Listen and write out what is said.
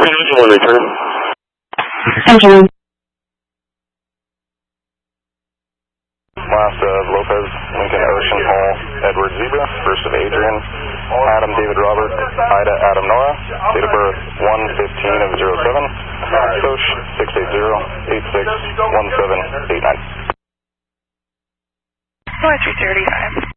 1 return. Thank you. Last of Lopez, Lincoln Ocean Hall, Edward Zebra, first of Adrian, Adam David Robert, Ida Adam Nora, date of birth 1/15 of 07, Soch 680-861789. 335.